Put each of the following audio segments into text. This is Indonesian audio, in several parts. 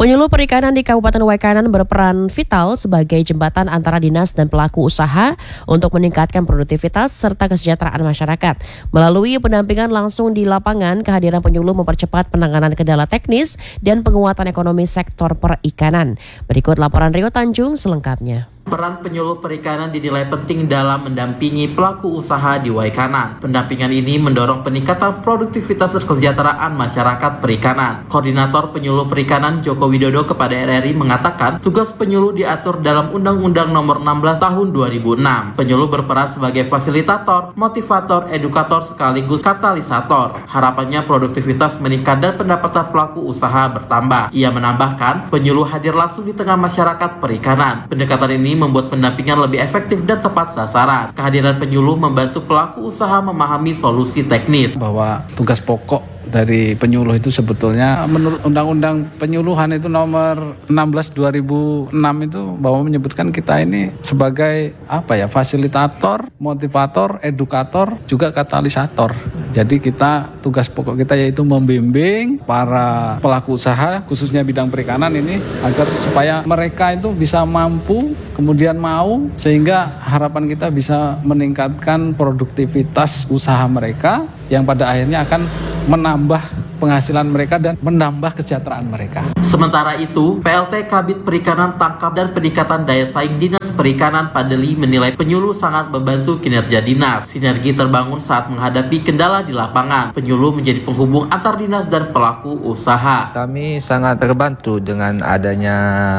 Penyuluh perikanan di Kabupaten Waikanan berperan vital sebagai jembatan antara dinas dan pelaku usaha untuk meningkatkan produktivitas serta kesejahteraan masyarakat. Melalui pendampingan langsung di lapangan, kehadiran penyuluh mempercepat penanganan kendala teknis dan penguatan ekonomi sektor perikanan. Berikut laporan Rio Tanjung selengkapnya. Peran penyuluh perikanan dinilai penting dalam mendampingi pelaku usaha di Waikanan. Pendampingan ini mendorong peningkatan produktivitas dan kesejahteraan masyarakat perikanan. Koordinator penyuluh perikanan Joko Widodo kepada RRI mengatakan tugas penyuluh diatur dalam Undang-Undang Nomor 16 Tahun 2006. Penyuluh berperan sebagai fasilitator, motivator, edukator sekaligus katalisator. Harapannya produktivitas meningkat dan pendapatan pelaku usaha bertambah. Ia menambahkan penyuluh hadir langsung di tengah masyarakat perikanan. Pendekatan ini membuat pendampingan lebih efektif dan tepat sasaran. Kehadiran penyuluh membantu pelaku usaha memahami solusi teknis. Bahwa tugas pokok dari penyuluh itu sebetulnya menurut Undang-Undang Penyuluhan itu nomor 16 2006 itu bahwa menyebutkan kita ini sebagai fasilitator, motivator, edukator, juga katalisator. Jadi tugas pokok kita yaitu membimbing para pelaku usaha khususnya bidang perikanan ini agar supaya mereka itu bisa mampu kemudian mau, sehingga harapan kita bisa meningkatkan produktivitas usaha mereka yang pada akhirnya akan menambah penghasilan mereka dan menambah kesejahteraan mereka. Sementara itu, PLT Kabid Perikanan Tangkap dan Peningkatan Daya Saing Dinas Perikanan Padeli menilai penyuluh sangat membantu kinerja dinas. Sinergi terbangun saat menghadapi kendala di lapangan. Penyuluh menjadi penghubung antar dinas dan pelaku usaha. Kami sangat terbantu dengan adanya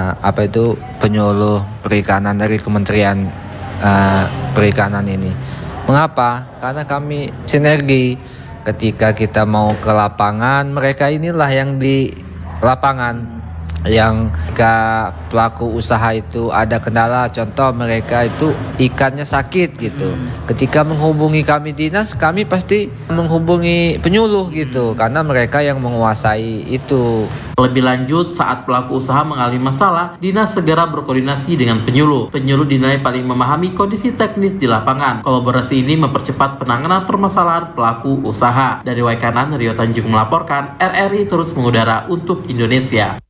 penyuluh perikanan dari Kementerian Perikanan ini. Mengapa? Karena kami sinergi. Ketika kita mau ke lapangan, mereka inilah yang di lapangan. Yang jika pelaku usaha itu ada kendala, contoh mereka itu ikannya sakit gitu. Ketika menghubungi kami dinas, kami pasti menghubungi penyuluh gitu, karena mereka yang menguasai itu. Lebih lanjut, saat pelaku usaha mengalami masalah, dinas segera berkoordinasi dengan penyuluh. Penyuluh dinilai paling memahami kondisi teknis di lapangan. Kolaborasi ini mempercepat penanganan permasalahan pelaku usaha. Dari Waikanan, Rio Tanjung melaporkan, RRI terus mengudara untuk Indonesia.